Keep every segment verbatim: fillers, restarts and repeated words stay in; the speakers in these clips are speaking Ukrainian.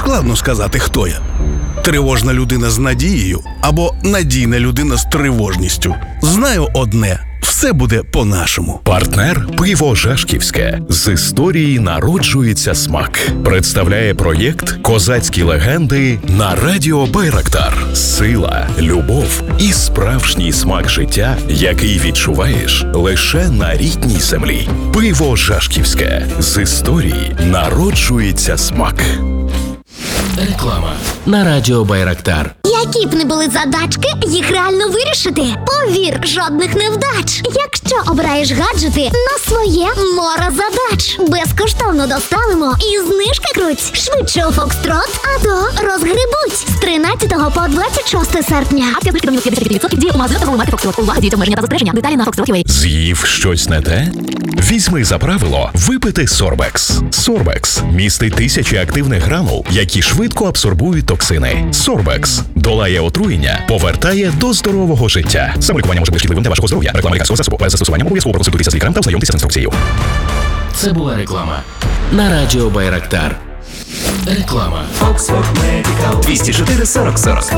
Складно сказати, хто я. Тривожна людина з надією або надійна людина з тривожністю. Знаю одне – все буде по-нашому. Партнер «Пиво Жашківське». З історії народжується смак. Представляє проєкт «Козацькі легенди» на радіо Байрактар. Сила, любов і справжній смак життя, який відчуваєш лише на рідній землі. «Пиво Жашківське». З історії народжується смак. Реклама на радіо Байрактар. Які б не були задачки, їх реально вирішити. Повір, жодних невдач. Якщо обираєш гаджети на своє море задач. Безкоштовно доставимо і знижки круть. Швидше у Фокстрот, а то розгребуть. З тринадцятого по двадцять шосте серпня. Акція знижки до мінус п'ятдесят відсотків діє у магазинах торгової марки Фокстрот. Увага, діють обмеження та застереження. Деталі на Фокстрот.ua. З'їв щось не те? Візьми за правило випити Сорбекс. Сорбекс містить тисячі активних гранул, які швидко абсорбують токсини. Сорбекс долає отруєння, повертає до здорового життя. Саме лікування може бути шкідливим для вашого здоров'я. Реклама лікарського засобу. Перед застосуванням обов'язково проконсультуйтеся з лікарем та ознайомтеся з інструкцією. Це була реклама на радіо Байрактар. Реклама. двісті чотири сорок сорок.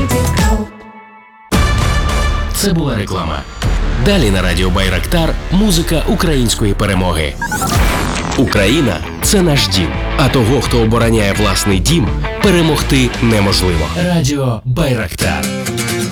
Це була реклама. Далі на радіо Байрактар музика української перемоги. Україна – це наш дім. А того, хто обороняє власний дім, перемогти неможливо. Радіо Байрактар.